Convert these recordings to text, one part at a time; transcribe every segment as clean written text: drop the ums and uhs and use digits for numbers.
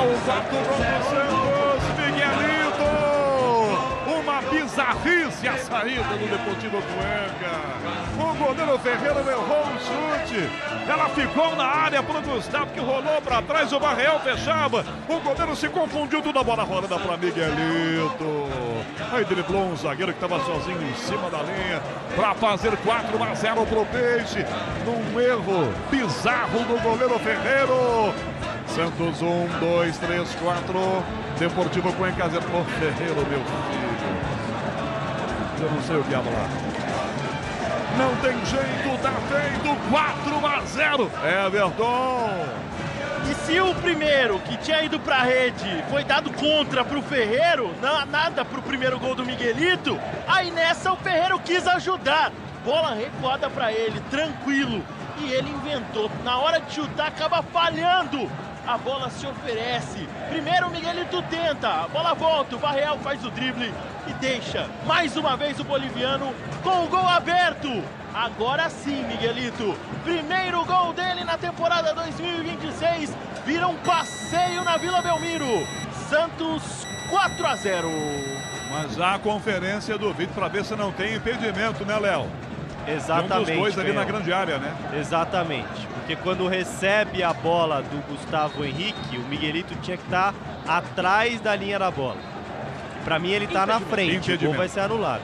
o quarto gol do Santos, Miguelito. Uma bizarrice a saída do Deportivo Cuenca. O goleiro Ferreira errou um chute. Ela ficou na área para o Gustavo, que rolou para trás. O Barreal fechava. O goleiro se confundiu, toda a bola rolando para Miguelito. Aí driblou um zagueiro que estava sozinho em cima da linha para fazer 4-0 para o Peixe. Num erro bizarro do goleiro Ferreira. Santos 1, 2, 3, 4. Deportivo Cuenca 0. Por Ferreira, meu filho. Eu não sei o que ia lá. Não tem jeito, tá feito. 4-0. Everton. E se o primeiro que tinha ido pra rede foi dado contra pro Ferreiro, nada pro primeiro gol do Miguelito, aí nessa o Ferreiro quis ajudar. Bola recuada pra ele, tranquilo. E ele inventou. Na hora de chutar, acaba falhando. A bola se oferece. Primeiro o Miguelito tenta. A bola volta. O Barreal faz o drible e deixa mais uma vez o boliviano com o gol aberto. Agora sim, Miguelito. Primeiro gol dele na temporada 2026. Vira um passeio na Vila Belmiro. Santos 4-0. Mas a conferência do vídeo para ver se não tem impedimento, né, Léo? Exatamente. Um dos dois ali na grande área, né? Exatamente. Porque quando recebe a bola do Gustavo Henrique, o Miguelito tinha que estar atrás da linha da bola. Para mim ele está na frente, o gol vai ser anulado.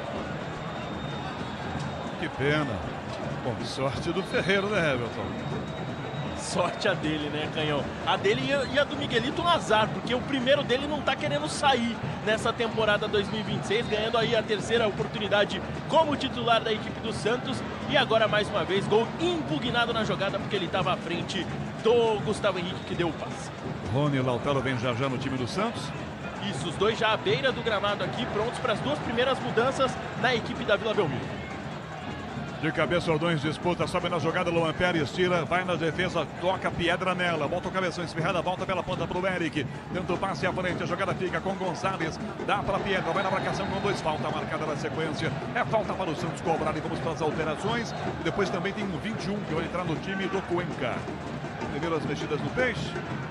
Que pena. Bom, sorte do Ferreira, né, Everton? Sorte a dele, né, Canhão? A dele e a do Miguelito um azar, porque o primeiro dele não tá querendo sair nessa temporada 2026, ganhando aí a terceira oportunidade como titular da equipe do Santos. E agora, mais uma vez, gol impugnado na jogada, porque ele estava à frente do Gustavo Henrique, que deu o passe. Rony e Lautaro vem já no time do Santos. Isso, os dois já à beira do gramado aqui, prontos para as duas primeiras mudanças na equipe da Vila Belmiro. De cabeça, Ordões disputa, sobe na jogada, Luan Pérez tira, vai na defesa, toca pedra nela, volta o cabeção esferrada, volta pela ponta pro Eric, tenta o passe à frente, a jogada fica com Gonçalves, dá para Piedra, vai na marcação com 2, falta marcada na sequência, é falta para o Santos cobrar e vamos para as alterações, e depois também tem um 21 que vai entrar no time do Cuenca. Primeiras mexidas no Peixe.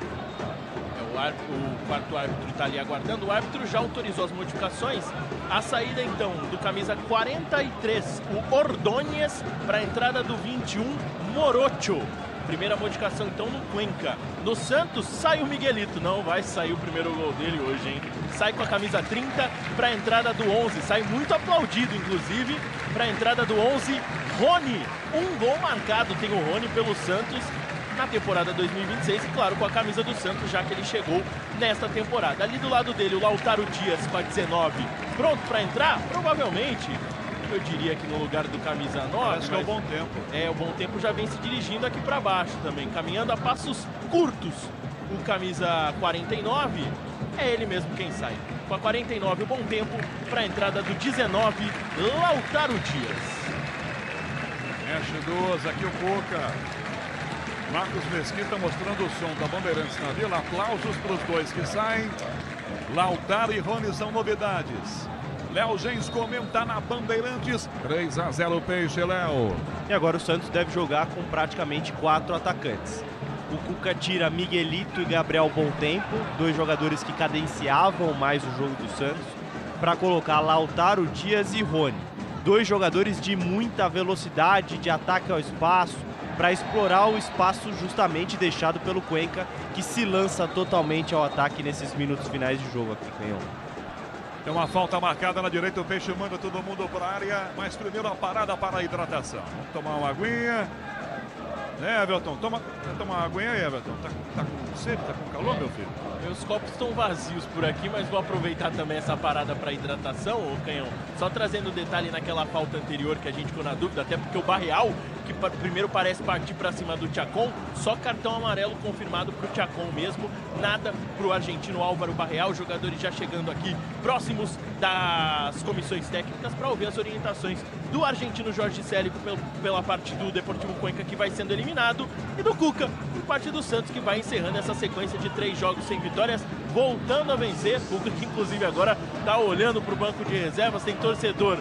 O quarto árbitro está ali aguardando. O árbitro já autorizou as modificações. A saída então do camisa 43, o Ordonez, para a entrada do 21, Morocho. Primeira modificação então no Cuenca. No Santos sai o Miguelito. Não vai sair o primeiro gol dele hoje, hein? Sai com a camisa 30 para a entrada do 11. Sai muito aplaudido, inclusive, para a entrada do 11, Rony. Um gol marcado tem o Rony pelo Santos na temporada 2026 e claro com a camisa do Santos, já que ele chegou nesta temporada. Ali do lado dele o Lautaro Dias com a 19, pronto para entrar? Provavelmente, eu diria que no lugar do camisa 9. Acho que é o Bom Tempo. O Bom Tempo já vem se dirigindo aqui para baixo também, caminhando a passos curtos. O camisa 49 é ele mesmo quem sai. Com a 49 o Bom Tempo para a entrada do 19, Lautaro Dias. Mexe duas, aqui o Cuca. Marcos Mesquita mostrando o som da Bandeirantes na Vila. Aplausos para os dois que saem. Lautaro e Rony são novidades. Léo Gens comenta na Bandeirantes. 3-0 Peixe, Léo. E agora o Santos deve jogar com praticamente 4 atacantes. O Cuca tira Miguelito e Gabriel Bom Tempo, dois jogadores que cadenciavam mais o jogo do Santos, para colocar Lautaro Dias e Rony. Dois jogadores de muita velocidade, de ataque ao espaço, para explorar o espaço justamente deixado pelo Cuenca, que se lança totalmente ao ataque nesses minutos finais de jogo aqui, Canhão. Tem uma falta marcada na direita, o Peixe manda todo mundo para a área, mas primeiro a parada para a hidratação. Vamos tomar uma aguinha. Everton, toma uma aguinha aí, Everton. Tá com sede, tá com calor, meu filho? Meus copos estão vazios por aqui, mas vou aproveitar também essa parada para hidratação, ô Canhão. Só trazendo um detalhe naquela falta anterior que a gente ficou na dúvida, até porque o Barreal, que primeiro parece partir para cima do Chacon, só cartão amarelo confirmado para o Chacon mesmo, nada para o argentino Álvaro Barreal. Jogadores já chegando aqui próximos das comissões técnicas para ouvir as orientações do argentino Jorge Célico pela parte do Deportivo Cuenca, que vai sendo eliminado, e do Cuca por parte do Santos, que vai encerrando essa sequência de 3 jogos sem vitórias, voltando a vencer. Cuca que inclusive agora está olhando para o banco de reservas, tem torcedor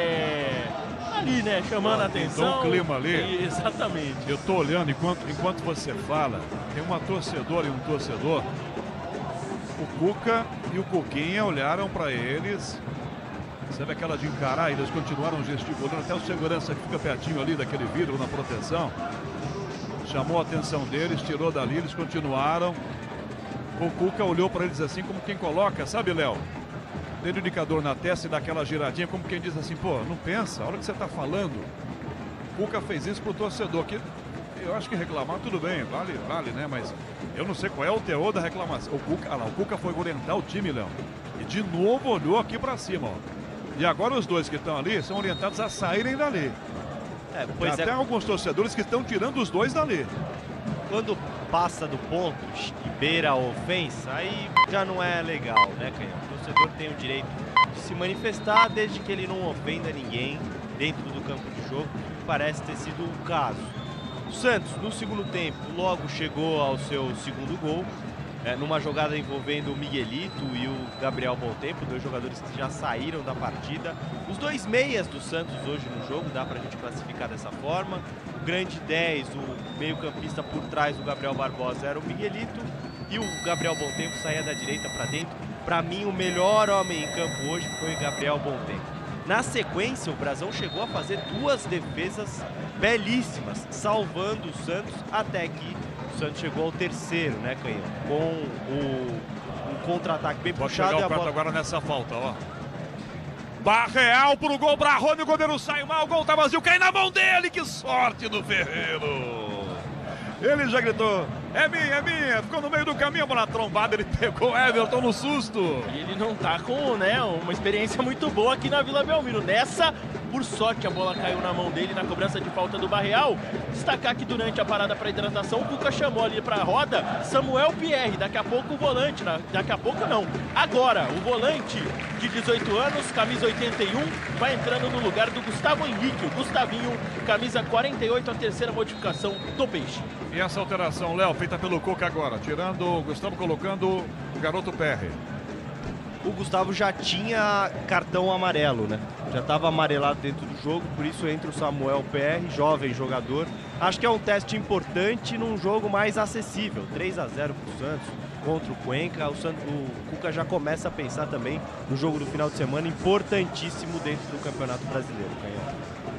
ali, né, chamando a atenção. Tem um clima ali. Exatamente. Eu tô olhando, enquanto você fala, tem uma torcedora e um torcedor O Cuca e o Cuquinha olharam para eles. Sabe aquela de encarar? Eles continuaram gesticulando. Até o segurança que fica pertinho ali daquele vidro na proteção chamou a atenção deles, tirou dali, eles continuaram. O Cuca olhou para eles assim como quem coloca, sabe, Léo? Tem o indicador na testa e dá aquela giradinha como quem diz assim, pô, não pensa, a hora que você está falando. O Cuca fez isso pro torcedor, que eu acho que reclamar tudo bem, vale, né? Mas eu não sei qual é o teor da reclamação. O Cuca foi orientar o time, Léo. E de novo olhou aqui para cima, ó. E agora os dois que estão ali são orientados a saírem dali. Pois até alguns torcedores que estão tirando os dois dali. Quando passa do ponto e beira a ofensa, aí já não é legal, né, Canhão? O torcedor tem o direito de se manifestar desde que ele não ofenda ninguém dentro do campo de jogo, que parece ter sido o caso. O Santos, no segundo tempo, logo chegou ao seu segundo gol, numa jogada envolvendo o Miguelito e o Gabriel Bontempo, dois jogadores que já saíram da partida. Os dois meias do Santos hoje no jogo, dá pra gente classificar dessa forma. O grande 10, o meio-campista por trás do Gabriel Barbosa era o Miguelito e o Gabriel Bontempo saía da direita para dentro. Para mim, o melhor homem em campo hoje foi o Gabriel Bontempo. Na sequência, o Brasão chegou a fazer duas defesas belíssimas, salvando o Santos até que o Santos chegou ao terceiro, né, Canhão? Com um contra-ataque bem puxado. Pode chegar o bola agora nessa falta, ó. Barreal pro gol, Brahone, o goleiro sai mal, o gol tá vazio, cai na mão dele, que sorte do Ferreiro. Ele já gritou, é minha, ficou no meio do caminho, bola trombada, ele pegou o Everton no susto. E ele não tá com, né, uma experiência muito boa aqui na Vila Belmiro. Nessa, por sorte, a bola caiu na mão dele na cobrança de falta do Barreal. Destacar que durante a parada para hidratação, o Cuca chamou ali para a roda Samuel Pierre, daqui a pouco o volante, daqui a pouco não, agora o volante de 18 anos, camisa 81, vai entrando no lugar do Gustavo Henrique, o Gustavinho, camisa 48, a terceira modificação do Peixe. E essa alteração, Léo, feita pelo Cuca agora, tirando o Gustavo, colocando o garoto Pierre. O Gustavo já tinha cartão amarelo, né? Já estava amarelado dentro do jogo, por isso entra o Samuel Pierre, jovem jogador. Acho que é um teste importante num jogo mais acessível. 3-0 para o Santos contra o Cuenca. O Cuca já começa a pensar também no jogo do final de semana, importantíssimo dentro do Campeonato Brasileiro, Canhão.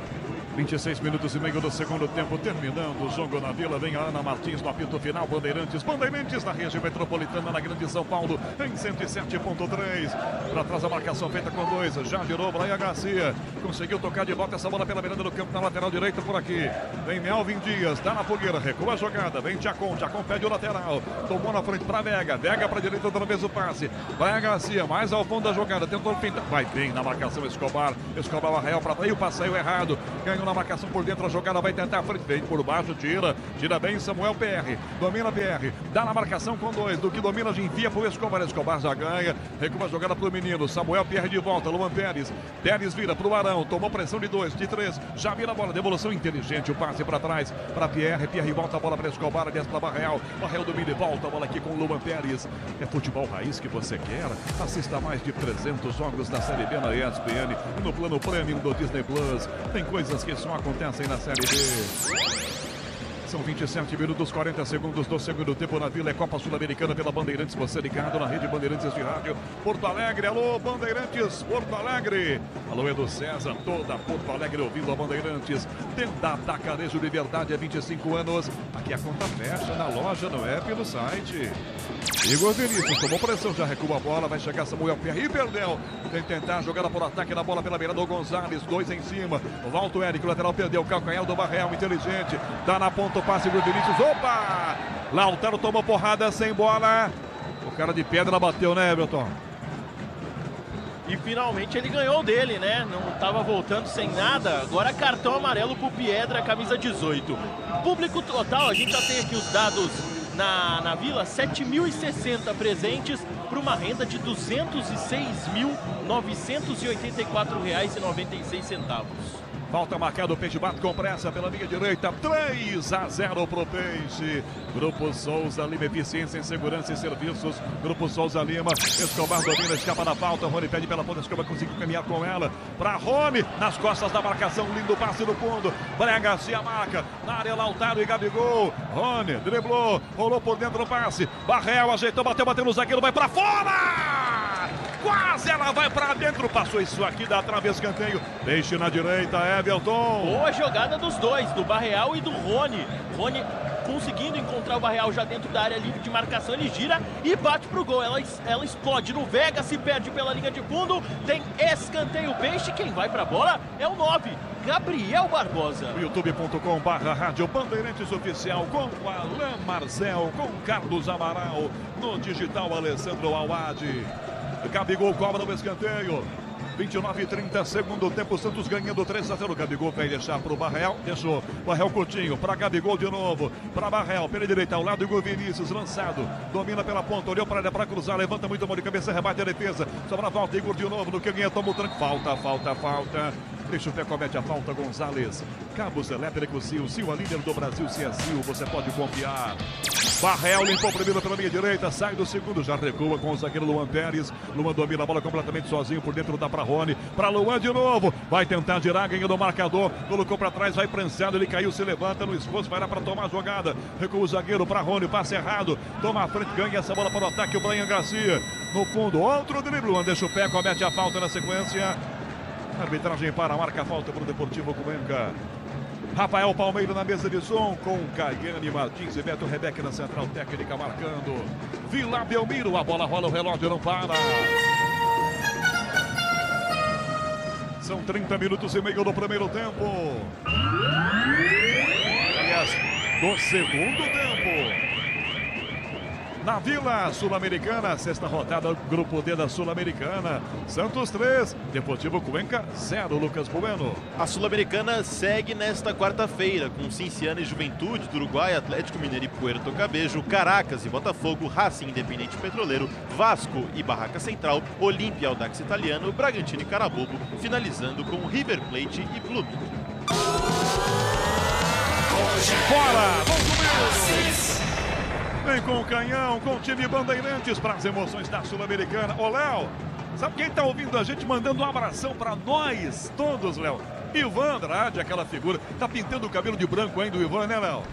26 minutos e meio do segundo tempo, terminando o jogo na Vila. Vem a Ana Martins no apito final. Bandeirantes na região metropolitana, na Grande São Paulo, em 107.3. Para trás a marcação feita com 2. Já virou Brian Garcia. Conseguiu tocar de volta essa bola pela beirada do campo, na lateral direita por aqui. Vem Melvin Dias, dá na fogueira, recua a jogada. Vem Tchacon pede o lateral. Tomou na frente para Vega. Vega para a direita, outra vez o passe. Brian Garcia, mais ao fundo da jogada. Tentou pintar. Vai bem na marcação Escobar. Escobar o Arraial para trás. O passeio errado. Ganhou na marcação por dentro, a jogada vai tentar a frente, vem por baixo, tira bem Samuel PR, domina PR, dá na marcação com 2, do que domina, já envia pro Escobar, Escobar já ganha, recua a jogada pro menino, Samuel PR de volta, Luan Pérez vira pro Arão, tomou pressão de 2, de 3, já vira a bola, devolução inteligente, o passe para trás, para PR volta a bola para Escobar, desce para Barreal domina e volta a bola aqui com o Luan Pérez. É futebol raiz que você quer? Assista mais de 300 jogos da Série B na ESPN, no plano Premium do Disney Plus. Tem coisas que só acontecem na Série B. São 27 minutos, 40 segundos do segundo tempo na Vila. É Copa Sul-Americana pela Bandeirantes. Você ligado na rede Bandeirantes de rádio. Porto Alegre, alô Bandeirantes, Porto Alegre. Alô Edu César, toda Porto Alegre ouvindo a Bandeirantes. Tenda Atacarejo de Verdade há 25 anos. Aqui a conta fecha na loja, no app e no site. Igor Vinícius tomou pressão, já recua a bola. Vai chegar Samuel Pierre e perdeu. Tem que tentar jogada por ataque na bola pela beira do Gonzalez. 2 em cima. Volta o Érico, lateral perdeu. O calcanhar do Barreal, inteligente. Dá na ponta o passe do Vinícius. Opa! Lautaro tomou porrada sem bola. O cara de pedra bateu, né, Everton? E finalmente ele ganhou dele, né? Não estava voltando sem nada. Agora cartão amarelo pro Piedra, camisa 18. Público total, a gente já tem aqui os dados na Vila, 7.060 presentes para uma renda de R$ 206.984,96. Falta marcada, o Peixe bate com pressa pela linha direita. 3-0 pro Peixe. Grupo Souza Lima, eficiência em segurança e serviços. Grupo Souza Lima, Escobar domina, escapa da falta. Rony pede pela ponta, Escobar conseguiu caminhar com ela. Para Rony, nas costas da marcação, lindo passe no fundo. Brega se a marca, na área Lautaro e Gabigol. Rony driblou, rolou por dentro do passe. Barrel ajeitou, bateu no zagueiro, vai para fora! Quase ela vai para dentro, passou isso aqui da trave, escanteio. Peixe na direita, Everton. Boa jogada dos dois, do Barreal e do Rony. Rony conseguindo encontrar o Barreal já dentro da área livre de marcação, ele gira e bate pro gol. Ela explode no Vega, se perde pela linha de fundo, tem escanteio Peixe, quem vai pra bola é o 9, Gabriel Barbosa. youtube.com/rádio Bandeirantes Oficial, com Alain Marcel, com Carlos Amaral, no digital Alessandro Awad. Gabigol cobra no escanteio. 29:30, segundo tempo, Santos ganhando 3-0. Gabigol vai deixar para o Barrel, deixou. Barrel Coutinho, para Gabigol de novo, para Barrel, pela direita, ao lado, Igor Vinícius, lançado, domina pela ponta, olhou para a área para cruzar, levanta muito a mão de cabeça, rebate a defesa, sobra a volta, Igor de novo, no que ganha, toma o tranco, falta. Deixa o pé, comete a falta, Gonzalez. Cabos elétricos Sil, a líder do Brasil, se é Sil, você pode confiar. Barrel limpou primeiro pela minha direita, sai do segundo, já recua com o zagueiro Luan Pérez. Luan domina a bola completamente sozinho, por dentro dá para Rony, para Luan de novo, vai tentar girar, ganhando o marcador, colocou para trás, vai prensado, ele caiu, se levanta no esforço, vai lá para tomar a jogada, recua o zagueiro para Rony, passe errado, toma a frente, ganha essa bola para o ataque, o Brian Garcia, no fundo, outro drible, Luan deixa o pé, comete a falta na sequência. Arbitragem para a marca, falta para o Deportivo Cuenca. Rafael Palmeiro na mesa de som, com Caiane Martins e Beto Rebeque na central técnica marcando. Vila Belmiro, a bola rola, o relógio não para. São 30 minutos e meio do primeiro tempo. Aliás, do segundo tempo. Na Vila Sul-Americana, sexta rodada, Grupo D da Sul-Americana. Santos 3, Deportivo Cuenca 0, Lucas Bueno. A Sul-Americana segue nesta quarta-feira, com Cinciano e Juventude do Uruguai, Atlético Mineiro e Puerto Cabello, Caracas e Botafogo, Racing Independente Petroleiro, Vasco e Barraca Central, Olímpia, Audax Italiano, Bragantino e Carabobo, finalizando com River Plate e Fluminense. Bora! Vamos comigo! Vem com o canhão, com o time Bandeirantes para as emoções da Sul-Americana. Ô, Léo, sabe quem tá ouvindo a gente mandando um abração para nós todos, Léo? Ivan Andrade, aquela figura. Tá pintando o cabelo de branco ainda o Ivan, né, Léo?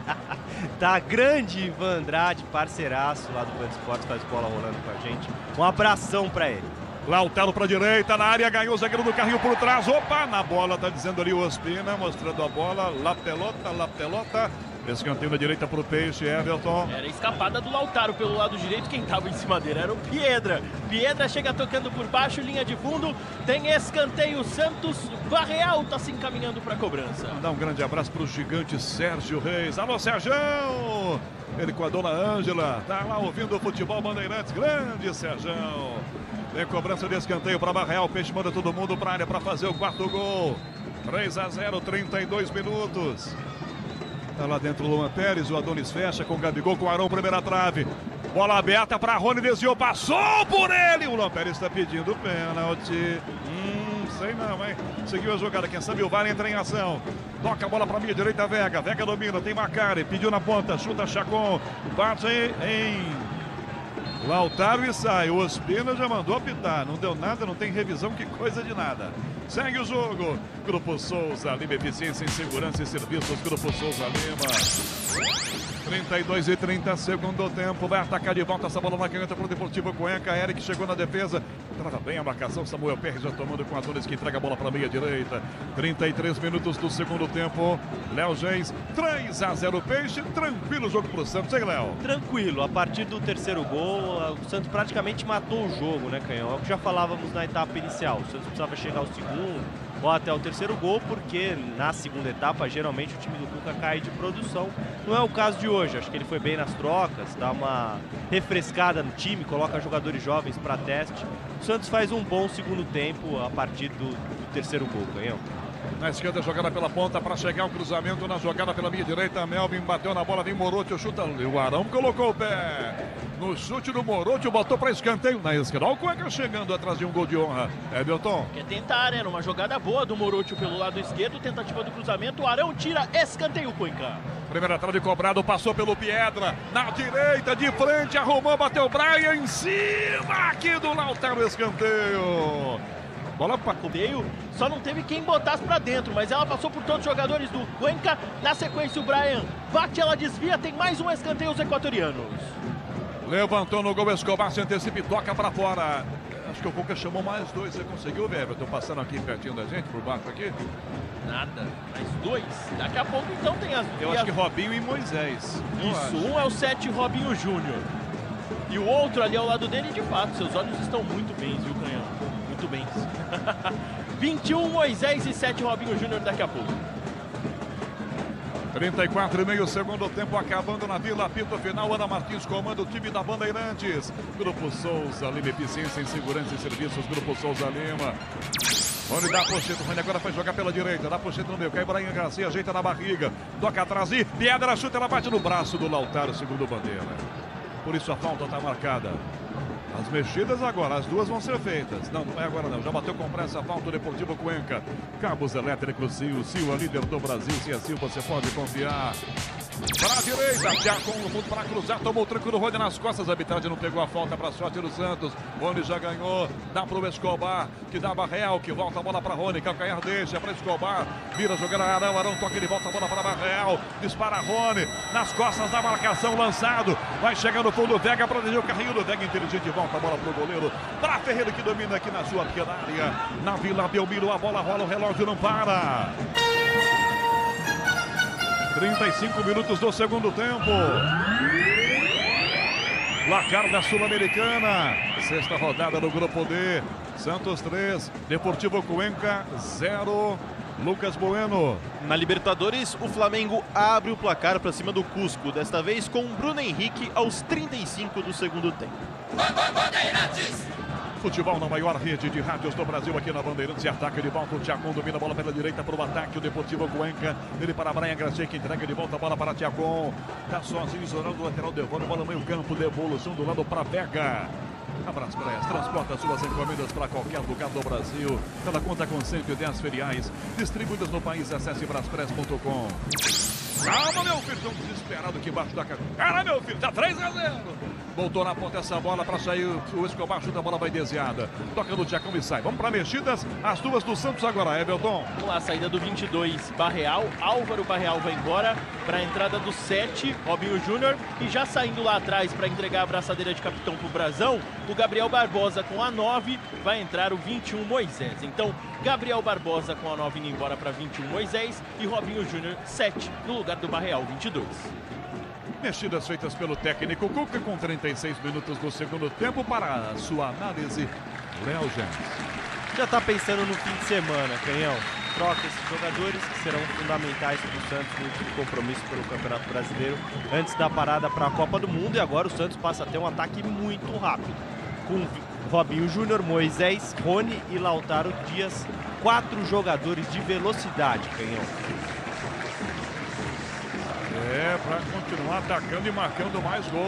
Tá grande Ivan Andrade, parceiraço lá do Band Esportes, faz bola rolando com a gente. Um abração para ele. Lautaro para a direita, na área, ganhou o zagueiro do carrinho por trás. Opa, na bola, tá dizendo ali o Ospina, mostrando a bola. La pelota. Escanteio na direita para o Peixe, Everton. Era escapada do Lautaro pelo lado direito, quem estava em cima dele era o Piedra. Piedra chega tocando por baixo, linha de fundo, tem escanteio, Santos, Barreal está se encaminhando para a cobrança. Dá um grande abraço para o gigante Sérgio Reis. Alô, Sérgio! Ele com a dona Ângela, tá lá ouvindo o futebol Bandeirantes, grande Sérgio. Tem cobrança de escanteio para Barreal, Peixe manda todo mundo para a área para fazer o quarto gol. 3-0, 32 minutos. Tá lá dentro o Luan Pérez, o Adonis fecha com o Gabigol, com o Arão, primeira trave. Bola aberta para Rony, desviou, passou por ele. O Luan Pérez está pedindo pênalti. Sei não, hein? Seguiu a jogada, quem sabe o VAR entra em ação. Toca a bola para a minha direita, Vega domina, tem Macari, pediu na ponta, chuta Chacon, bate em Lautaro e sai. O Ospina já mandou apitar, não deu nada, não tem revisão, que coisa de nada. Segue o jogo. Grupo Souza Lima, eficiência em segurança e serviços. Grupo Souza Lima. 32:30, segundo tempo. Vai atacar de volta essa bola na canhota para o Deportivo Cuenca. Eric chegou na defesa. Trava bem a marcação. Samuel Pérez já tomando com Adonis, que entrega a bola para a meia direita. 33 minutos do segundo tempo. Léo Gens, 3-0 Peixe. Tranquilo o jogo para o Santos, hein, Léo? Tranquilo. A partir do terceiro gol, o Santos praticamente matou o jogo, né, Canhão? É o que já falávamos na etapa inicial. O Santos precisava chegar ao segundo ou até o terceiro gol, porque na segunda etapa, geralmente, o time do Cuca cai de produção. Não é o caso de hoje. Acho que ele foi bem nas trocas, dá uma refrescada no time, coloca jogadores jovens para teste. O Santos faz um bom segundo tempo a partir do terceiro gol, Canhão. Na esquerda, jogada pela ponta para chegar o cruzamento. Na jogada pela minha direita, Melvin bateu na bola, vem Morotti, chuta. O Arão colocou o pé. No chute do Morocho, botou para escanteio na esquerda. Olha o Cuenca chegando atrás de um gol de honra. Everton. Quer tentar, né? Numa jogada boa do Morocho pelo lado esquerdo, tentativa do cruzamento, o Arão tira, escanteio, Cuenca. Primeira trave cobrado, passou pelo Piedra. Na direita, de frente, arrumou, bateu o Brian em cima aqui do Lautaro, escanteio. Bola para o meio, só não teve quem botasse pra dentro, mas ela passou por todos os jogadores do Cuenca. Na sequência o Brian bate, ela desvia, tem mais um escanteio os equatorianos. Levantou no gol, Escobar se antecipa e toca pra fora. Acho que o Cuca chamou mais dois, você conseguiu ver? Eu tô passando aqui pertinho da gente, por baixo aqui. Nada, mais dois. Daqui a pouco então tem as... Eu acho que Robinho e Moisés. Isso, um é o 7, Robinho Júnior. E o outro ali ao lado dele, de fato, seus olhos estão muito bem, viu, Canhão? Muito bem. 21, Moisés e 7, Robinho Júnior daqui a pouco. 34,5 segundo tempo acabando na Vila, apito final. Ana Martins comanda o time da Bandeirantes. Grupo Souza Lima, eficiência em segurança e serviços. Grupo Souza Lima. Rony dá pocheta, Rony agora vai jogar pela direita, dá pocheta no meio, cai Brian Garcia, ajeita na barriga, toca atrás e Piedra chuta, ela bate no braço do Lautaro, segundo bandeira. Por isso a falta está marcada. As mexidas agora, as duas vão ser feitas. Não, não é agora não. Já bateu com pressa a falta, o Deportivo Cuenca. Cabos elétricos Sil. Sil é líder do Brasil. Se é Sil, você pode confiar. Para a direita, Tiacon no fundo para cruzar. Tomou o tranco do Rony nas costas. A arbitragem não pegou a falta para a sorte do Santos. Rony já ganhou. Dá para o Escobar, que dá Barreal, que volta a bola para Rony. Calcanhar deixa para Escobar. Vira jogar Arão. Arão toca, ele volta a bola para Barreal. Dispara Rony. Nas costas da marcação, lançado. Vai chegando no fundo. Vega protegeu o carrinho do Vega inteligente. Volta a bola para o goleiro. Para Ferreira, que domina aqui na sua pequena área. Na Vila Belmiro, a bola rola, o relógio não para. 35 minutos do segundo tempo. Placar da Sul-Americana. Sexta rodada do Grupo D. Santos 3, Deportivo Cuenca 0. Lucas Bueno. Na Libertadores, o Flamengo abre o placar para cima do Cusco. Desta vez com Bruno Henrique aos 35 do segundo tempo. Futebol na maior rede de rádios do Brasil aqui na Bandeirantes. E ataque de volta, o Tiacon domina a bola pela direita para o ataque, o Deportivo Cuenca. Ele para Brian Garcia, que entrega de volta a bola para Tiacon. Tá sozinho, isolando o lateral, devolve a bola no meio campo, devolução do lado para Vega. A Braspress transporta suas encomendas para qualquer lugar do Brasil. Ela conta com 110 filiais distribuídas no país. Acesse braspress.com. Calma, meu filho, tão desesperado aqui embaixo da cara. Cara, meu filho, tá 3-0. Voltou na ponta essa bola para sair. O Escobar chuta, a bola vai desviada. Toca no Tiacão e sai. Vamos para mexidas. As duas do Santos agora, Everton. Vamos lá, saída do 22, Barreal. Álvaro Barreal vai embora para a entrada do 7, Robinho Júnior. E já saindo lá atrás para entregar a abraçadeira de capitão pro Brasão, o Gabriel Barbosa com a 9. Vai entrar o 21, Moisés. Então, Gabriel Barbosa com a 9 indo embora para 21, Moisés. E Robinho Júnior 7 no lugar do Barreal 22. Mexidas feitas pelo técnico Cuca com 36 minutos do segundo tempo. Para a sua análise, Léo Jens. Já está pensando no fim de semana, Canhão. Troca esses jogadores que serão fundamentais para o Santos no último compromisso pelo Campeonato Brasileiro antes da parada para a Copa do Mundo. E agora o Santos passa a ter um ataque muito rápido. Com Robinho Júnior, Moisés, Rony e Lautaro Dias. 4 jogadores de velocidade, Canhão. É, para continuar atacando e marcando mais gols.